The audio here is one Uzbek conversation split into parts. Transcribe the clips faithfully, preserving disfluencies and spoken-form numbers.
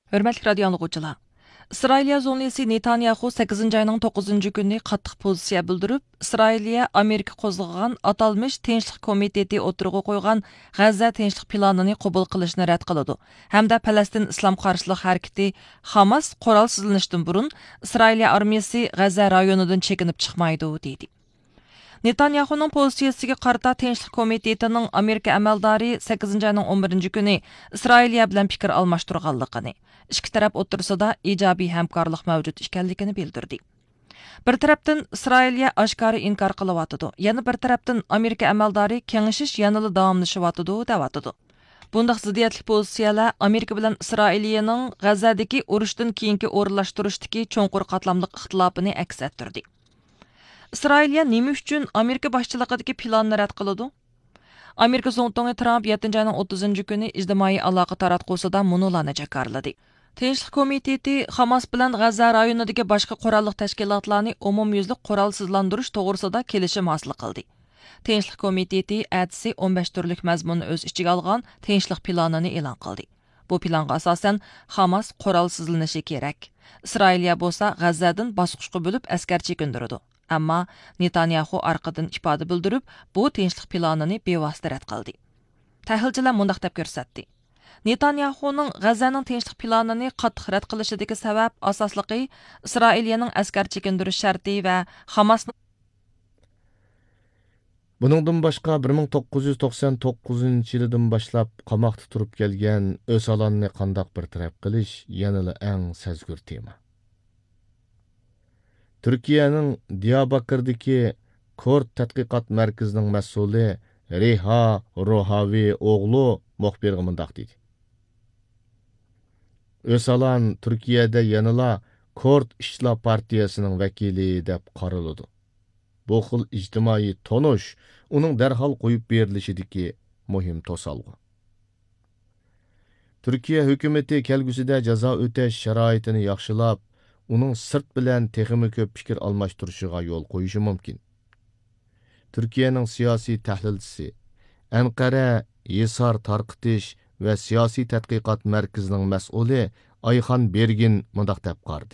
Hörmətli radio anlıqçılar. İsrailiya zomlisi Netanyahu sakkizinchi ayning to'qqizinchi kuni qattiq pozitsiya bildirib, İsrailiya Amerika qo'zg'agan atalmış Tinchlik komiteti o'tirg'i qo'ygan G'azza tinchlik planini qabul qilishni rad qiladi. Hamda Falastin islom qarshilik harakati Hamas qurolsizlanishdan burun İsrailiya armiyasi G'azza rayonidan chekinib chiqmaydi dedi. Netanyahuning pozitsiyasiga qarata Tinchlik komitetining Amerika amaldori sakkizinchi ayning o'n birinchi kuni İsrailiya bilan fikr almashtirganligini, ikki taraf o'rtasida ijobiy hamkorlik mavjud ekanligini bildirdi. Bir tarafdan İsrailiya oshkora inkor qilyotidi, yana bir tarafdan Amerika amaldori kengashish yanada davomlashyotidi deyotidi. Bundaq ziddiyatli pozitsiyalar Amerika bilan İsrailiyaning G'azzadagi urushdan keyingi o'rinlashtirishdagi cho'nqur qatlamli ixtilofini aks ettirdi. İsrailiya nima uchun Amerika boshchiligidagi planni rad qiladi? Amerika Zongtongi Trump yettinchi ayning o'ttizinchi kuni ijtimoiy aloqa taratqusida munolarni jakarladi. Tinchlik komiteti Hamas bilan G'azza rayonidagi boshqa qurolli tashkilotlarni umumyuzlik qurolsizlantirish to'g'risida kelishim hosil qildi. Tinchlik komiteti atisi o'n besh turlik mazmunni o'z ichiga olgan tinchlik planini e'lon qildi. Bu planga asosan Hamas qurolsizlanishi kerak. İsrailiya bo'lsa G'azzadan bosqichga bo'lib askar chekindiradi. Ammo Netanyahu orqadan ifoda bildirib, bu tinchlik planini bevosita rad qildi. Tahlilchilar mundaq deb ko'rsatdi. Netanyahuning G'azzaning tinchlik planini qattiq rad qilishidagi sabab asosligi İsrailiyaning askar chekindirish sharti va Hamasning Buningdan boshqa bir ming to'qqiz yuz to'qson to'qqizinchi yildan boshlab qamoqda turib kelgan Öcalanni qandoq bir taraf qilish yanada eng sezgur tema. Türkiye'nin Diyarbakır'daki Kort Tadqiqat Merkezi'nin mas'uli Reha Rohavi oğlu muxbirga mundaq dedi. Öcalan Türkiye'de yanıla Kort İşçilar Partiyasının vekili deb qaraladi. Bu xil ijtimoiy tonush uning darhol qo'yib berilishidagi muhim to'salg'i. Türkiye hukumati kelgusida jazo o'tash sharoitini yaxshilab, uning sirt bilan texmi ko'p fikr almashtirishiga yo'l qo'yishi mumkin. Türkiye'nin siyosiy tahlilchisi, Anqara Yesar tarqitish va siyosiy tadqiqot markazining mas'uli Ayxan Bergin mundaq deb qardi.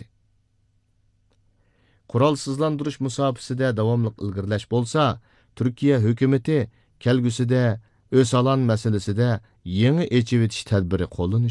Qurolsizlantirish musobaqasida davomli ilgirlash bo'lsa, Türkiye hukumati kelgusida Öcalan masalasida yangi echivetish tadbiri qo'llanishi